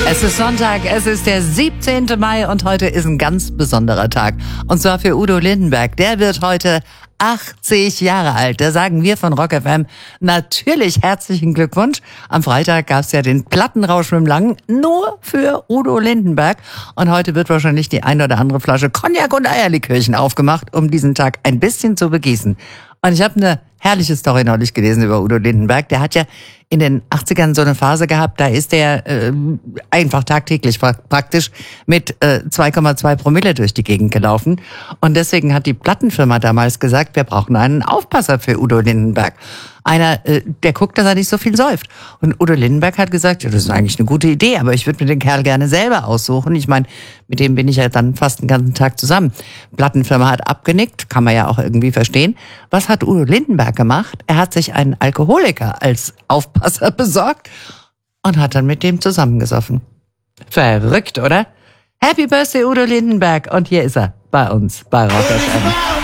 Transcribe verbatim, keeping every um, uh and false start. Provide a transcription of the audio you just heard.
Es ist Sonntag, es ist der siebzehnten Mai und heute ist ein ganz besonderer Tag. Und zwar für Udo Lindenberg. Der wird heute achtzig Jahre alt. Da sagen wir von Rock F M natürlich herzlichen Glückwunsch. Am Freitag gab es ja den Plattenrausch mit dem Langen, nur für Udo Lindenberg. Und heute wird wahrscheinlich die ein oder andere Flasche Cognac und Eierlikörchen aufgemacht, um diesen Tag ein bisschen zu begießen. Und ich habe eine herrliche Story neulich gelesen über Udo Lindenberg. Der hat ja in den achtzigern so eine Phase gehabt, da ist er äh, einfach tagtäglich pra- praktisch mit äh, zwei Komma zwei Promille durch die Gegend gelaufen. Und deswegen hat die Plattenfirma damals gesagt, wir brauchen einen Aufpasser für Udo Lindenberg. Einer, äh, der guckt, dass er nicht so viel säuft. Und Udo Lindenberg hat gesagt, ja, das ist eigentlich eine gute Idee, aber ich würde mir den Kerl gerne selber aussuchen. Ich meine, mit dem bin ich ja dann fast den ganzen Tag zusammen. Plattenfirma hat abgenickt, kann man ja auch irgendwie verstehen. Was hat Udo Lindenberg gemacht? Er hat sich einen Alkoholiker als Aufpasser besorgt und hat dann mit dem zusammengesoffen. Verrückt, oder? Happy Birthday, Udo Lindenberg. Und hier ist er bei uns bei Rock F M.